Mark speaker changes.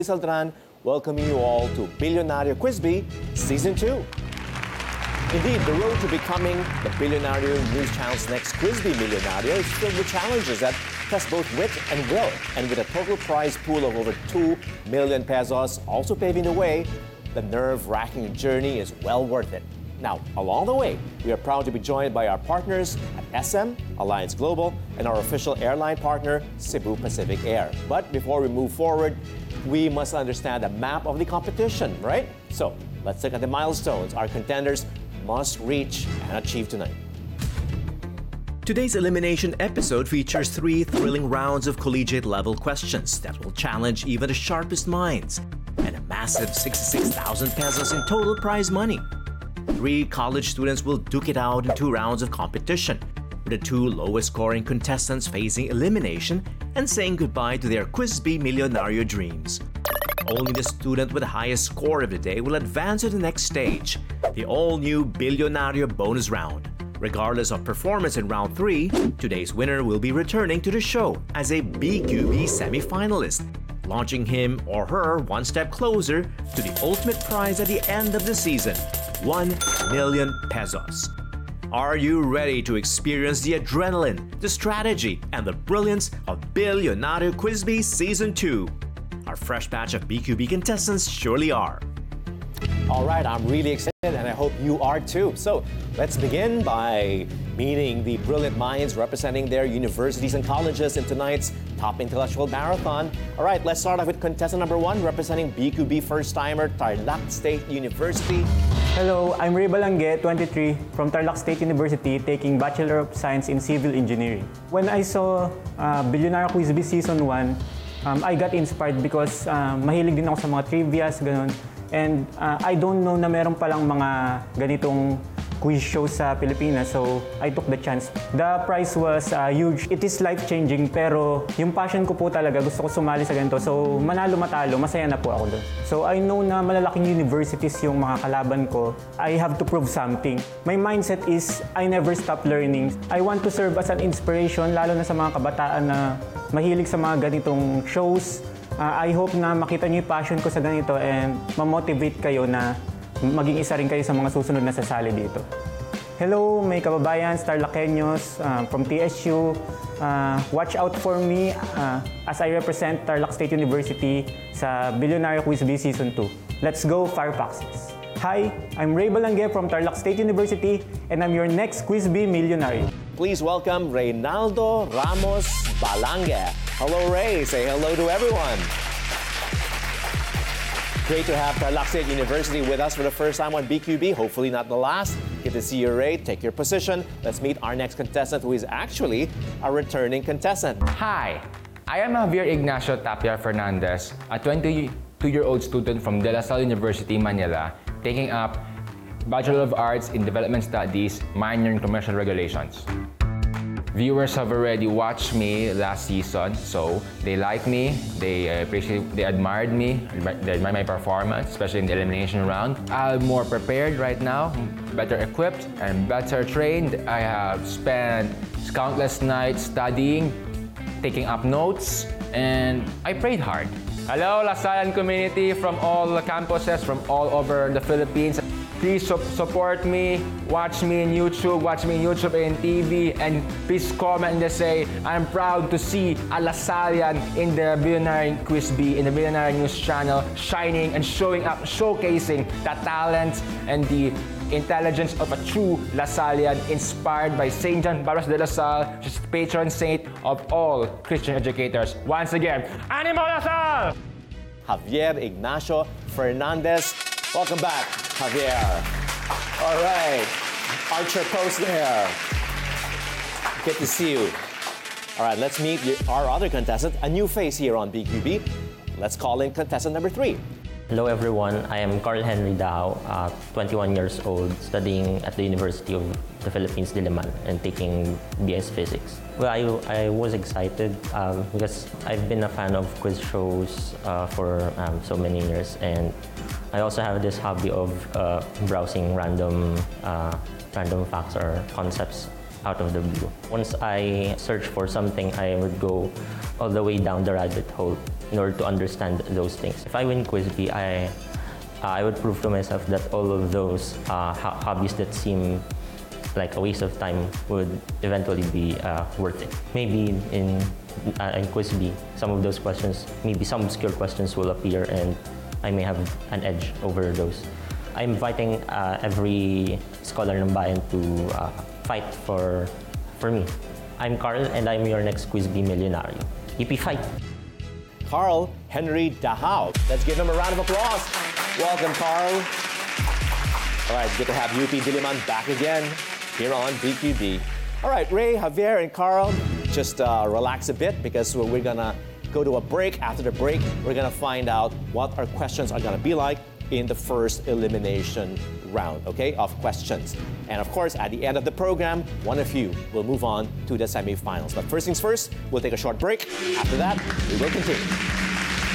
Speaker 1: Saldran, welcoming you all to Billionario Quizbee Season 2. Indeed, the road to becoming the Billionario News Channel's next Quizbee Millionario is filled with challenges that test both wit and will. And with a total prize pool of over 2 million pesos also paving the way, the nerve-wracking journey is well worth it. Now, along the way, we are proud to be joined by our partners at SM, Alliance Global, and our official airline partner, Cebu Pacific Air. But before we move forward, we must understand the map of the competition, right? So, let's look at the milestones our contenders must reach and achieve tonight.
Speaker 2: Today's elimination episode features 3 thrilling rounds of collegiate-level questions that will challenge even the sharpest minds, and a massive 66,000 pesos in total prize money. 3 college students will duke it out in 2 rounds of competition, with the 2 lowest-scoring contestants facing elimination and saying goodbye to their Quizbee Millionario dreams. Only the student with the highest score of the day will advance to the next stage, the all-new Billionario bonus round. Regardless of performance in round 3, today's winner will be returning to the show as a BQB semi-finalist, launching him or her one step closer to the ultimate prize at the end of the season, 1 million pesos. Are you ready to experience the adrenaline, the strategy, and the brilliance of Billionario Quizbee Season 2? Our fresh batch of BQB contestants surely are.
Speaker 1: All right, I'm really excited and I hope you are too. So let's begin by meeting the brilliant minds representing their universities and colleges in tonight's Top Intellectual Marathon. All right, let's start off with contestant number 1 representing BQB first-timer Tarlac State University.
Speaker 3: Hello, I'm Ray Balangue, 23, from Tarlac State University, taking Bachelor of Science in Civil Engineering. When I saw Billionario Quizbee Season 1, I got inspired because mahilig din ako sa mga trivias, ganun. And I don't know na meron palang mga ganitong quiz show sa Pilipinas, so I took the chance. The prize was huge. It is life-changing, pero yung passion ko po talaga, gusto ko sumali sa ganito. So manalo-matalo, masaya na po ako doon. So I know na malalaking universities yung mga kalaban ko. I have to prove something. My mindset is, I never stop learning. I want to serve as an inspiration, lalo na sa mga kabataan na mahilig sa mga ganitong shows. I hope na makita niyo yung passion ko sa ganito and ma-motivate kayo na maging isa rin kayo sa mga susunod na sasali dito. Hello, may kababayan, Tarlaceños from TSU. Watch out for me as I represent Tarlac State University sa Billionario Quizbee Season 2. Let's go, Firefoxes! Hi, I'm Ray Balangue from Tarlac State University and I'm your next Quizbee Millionario.
Speaker 1: Please welcome Reynaldo Ramos Balangue. Hello, Ray. Say hello to everyone. Great to have Tarlac State University with us for the first time on BQB. Hopefully not the last. Good to see you, Ray. Take your position. Let's meet our next contestant, who is actually a returning contestant.
Speaker 4: Hi, I am Javier Ignacio Tapia Fernandez, a 22-year-old student from De La Salle University, Manila, taking up Bachelor of Arts in Development Studies, minor in Commercial Regulations. Viewers have already watched me last season, so they like me, they admired me, they admired my performance, especially in the elimination round. I'm more prepared right now, better equipped and better trained. I have spent countless nights studying, taking up notes, and I prayed hard. Hello, Lasallian community from all the campuses, from all over the Philippines. Please support me, watch me in YouTube and TV, and please comment and say, I'm proud to see a Lasallian in the Billionaire Quizbee, in the Billionaire News Channel, shining and showing up, showcasing the talents and the intelligence of a true Lasallian, inspired by Saint John Barros de La Salle, which is the patron saint of all Christian educators. Once again, Animo La Salle!
Speaker 1: Javier Ignacio Fernandez. Welcome back, Javier. All right, Archer Post there. Good to see you. All right, let's meet our other contestant, a new face here on BQB. Let's call in contestant number 3.
Speaker 5: Hello everyone, I am Carl Henry Dao, 21 years old, studying at the University of the Philippines, Diliman, and taking BS Physics. Well, I was excited because I've been a fan of quiz shows for so many years, and I also have this hobby of browsing random facts or concepts out of the blue. Once I search for something, I would go all the way down the rabbit hole in order to understand those things. If I win Quiz B, I would prove to myself that all of those hobbies that seem like a waste of time would eventually be worth it. Maybe in Quiz B, some of those questions, maybe some obscure questions will appear and I may have an edge over those. I'm inviting every scholar ng bayan to fight for me. I'm Carl and I'm your next Quiz B Millionario. Yippee fight!
Speaker 1: Carl Henry Dahao. Let's give him a round of applause. Welcome, Carl. All right, good to have UP Diliman back again here on DQD. All right, Ray, Javier, and Carl, just relax a bit because we're gonna go to a break. After the break, we're gonna find out what our questions are gonna be like in the first elimination round, okay, of questions. And of course, at the end of the program, one of you will move on to the semifinals. But first things first, we'll take a short break. After that, we will continue.